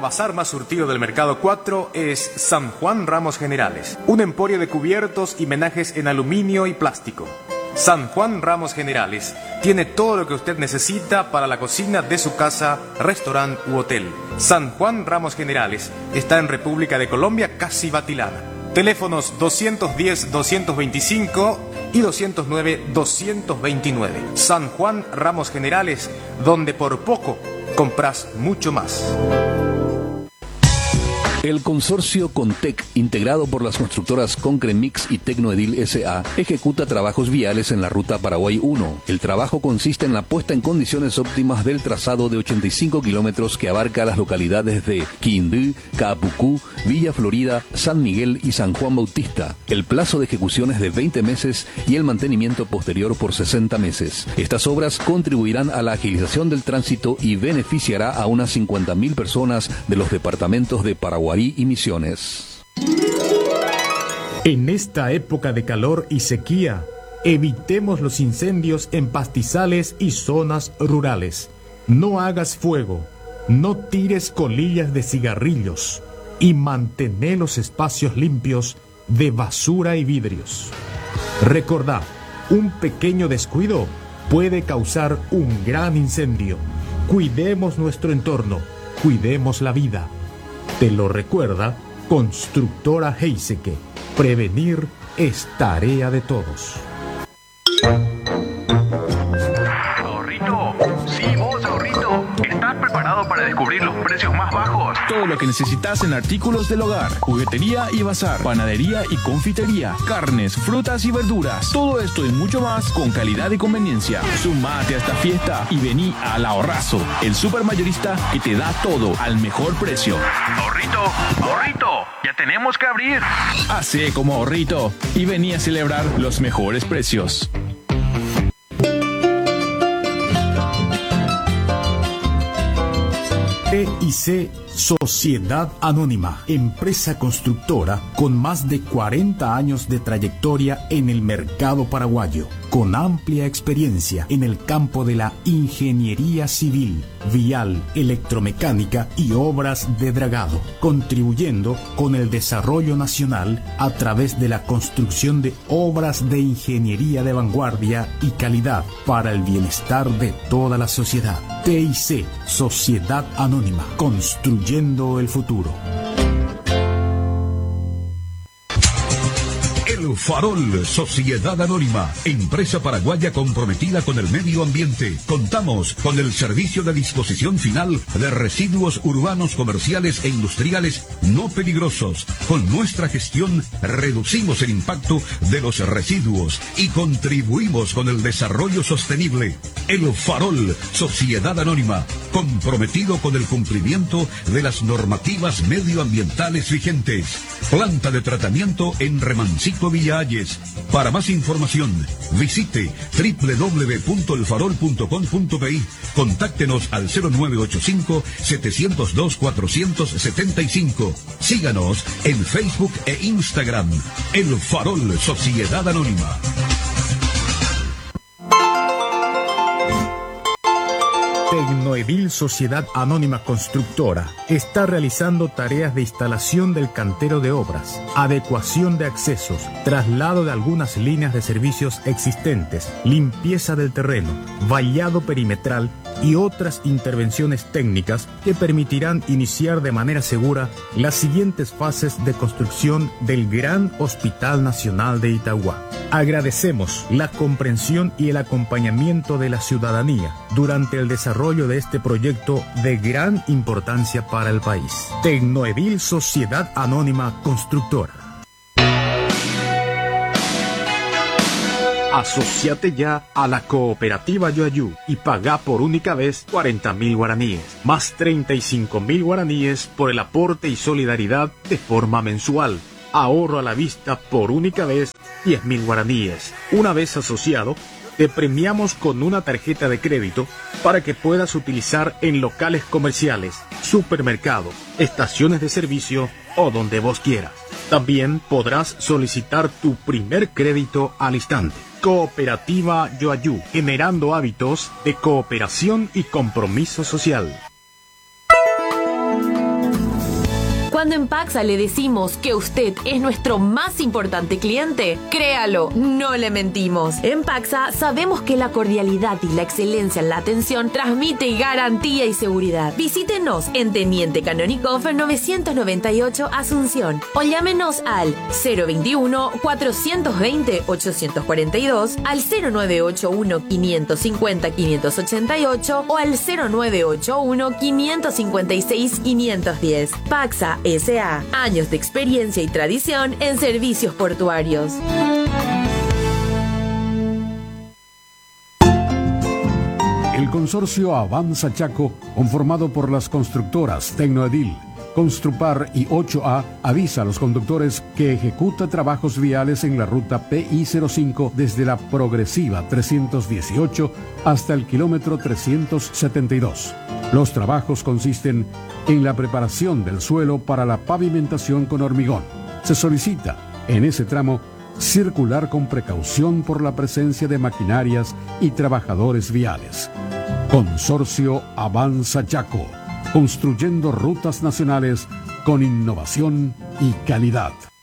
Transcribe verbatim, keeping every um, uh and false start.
bazar más surtido del Mercado cuatro es San Juan Ramos Generales, un emporio de cubiertos y menajes en aluminio y plástico. San Juan Ramos Generales tiene todo lo que usted necesita para la cocina de su casa, restaurante u hotel. San Juan Ramos Generales está en República de Colombia, casi Batilada. Teléfonos doscientos diez, doscientos veinticinco y doscientos nueve, doscientos veintinueve. San Juan Ramos Generales, donde por poco compras mucho más. El consorcio Contec, integrado por las constructoras Concremix y Tecnoedil S A, ejecuta trabajos viales en la ruta Paraguay uno. El trabajo consiste en la puesta en condiciones óptimas del trazado de ochenta y cinco kilómetros que abarca las localidades de Quindú, Caapucú, Villa Florida, San Miguel y San Juan Bautista. El plazo de ejecución es de veinte meses y el mantenimiento posterior por sesenta meses. Estas obras contribuirán a la agilización del tránsito y beneficiará a unas cincuenta mil personas de los departamentos de Paraguay y Misiones. En esta época de calor y sequía, evitemos los incendios en pastizales y zonas rurales. No hagas fuego, no tires colillas de cigarrillos y mantén los espacios limpios de basura y vidrios. Recordad, un pequeño descuido puede causar un gran incendio. Cuidemos nuestro entorno, cuidemos la vida. Te lo recuerda Constructora Heiseke. Prevenir es tarea de todos. Ahorrito, sí vos, ahorrito. ¿Estás preparado para descubrir los precios más bajos? Todo lo que necesitas en artículos del hogar, juguetería y bazar, panadería y confitería, carnes, frutas y verduras. Todo esto y mucho más con calidad y conveniencia. Sumate a esta fiesta y vení al Ahorrazo, el supermayorista que te da todo al mejor precio. Ahorrito, ahorrito, ya tenemos que abrir. Hacé como Ahorrito y vení a celebrar los mejores precios. T I C Sociedad Anónima, empresa constructora con más de cuarenta años de trayectoria en el mercado paraguayo, con amplia experiencia en el campo de la ingeniería civil, vial, electromecánica y obras de dragado, contribuyendo con el desarrollo nacional a través de la construcción de obras de ingeniería de vanguardia y calidad para el bienestar de toda la sociedad. T I C Sociedad Anónima, construyendo el futuro. El Farol, Sociedad Anónima, empresa paraguaya comprometida con el medio ambiente. Contamos con el servicio de disposición final de residuos urbanos, comerciales e industriales no peligrosos. Con nuestra gestión reducimos el impacto de los residuos y contribuimos con el desarrollo sostenible. El Farol, Sociedad Anónima, comprometido con el cumplimiento de las normativas medioambientales vigentes. Planta de tratamiento en Remancito Villa Ayes. Para más información, visite doble u doble u doble u punto el farol punto com punto pe i. Contáctenos al cero nueve ocho cinco, siete cero dos, cuatro siete cinco. Síganos en Facebook e Instagram. El Farol, Sociedad Anónima. Tecnoedil Sociedad Anónima Constructora está realizando tareas de instalación del cantero de obras, adecuación de accesos, traslado de algunas líneas de servicios existentes, limpieza del terreno, vallado perimetral y otras intervenciones técnicas que permitirán iniciar de manera segura las siguientes fases de construcción del Gran Hospital Nacional de Itagua. Agradecemos la comprensión y el acompañamiento de la ciudadanía durante el desarrollo de este proyecto de gran importancia para el país. Tecnoedil Sociedad Anónima Constructora. Asociate ya a la cooperativa Yoayú y paga por única vez cuarenta mil guaraníes, más treinta y cinco mil guaraníes por el aporte y solidaridad de forma mensual. Ahorro a la vista por única vez diez mil guaraníes. Una vez asociado, te premiamos con una tarjeta de crédito para que puedas utilizar en locales comerciales, supermercados, estaciones de servicio o donde vos quieras. También podrás solicitar tu primer crédito al instante. Cooperativa Yoayú, generando hábitos de cooperación y compromiso social. Cuando en Paxa le decimos que usted es nuestro más importante cliente, créalo, no le mentimos. En Paxa sabemos que la cordialidad y la excelencia en la atención transmite garantía y seguridad. Visítenos en Teniente Canónico novecientos noventa y ocho Asunción o llámenos al cero veintiuno, cuatrocientos veinte, ochocientos cuarenta y dos, al cero nueve ocho uno, quinientos cincuenta, quinientos ochenta y ocho o al cero nueve ocho uno, quinientos cincuenta y seis, quinientos diez. Paxa S A, años de experiencia y tradición en servicios portuarios. El consorcio Avanza Chaco, conformado por las constructoras Tecnoedil, Construpar y ocho A, avisa a los conductores que ejecuta trabajos viales en la ruta P I cero cinco desde la progresiva trescientos dieciocho hasta el kilómetro trescientos setenta y dos. Los trabajos consisten en la preparación del suelo para la pavimentación con hormigón. Se solicita, en ese tramo, circular con precaución por la presencia de maquinarias y trabajadores viales. Consorcio Avanza Chaco, construyendo rutas nacionales con innovación y calidad.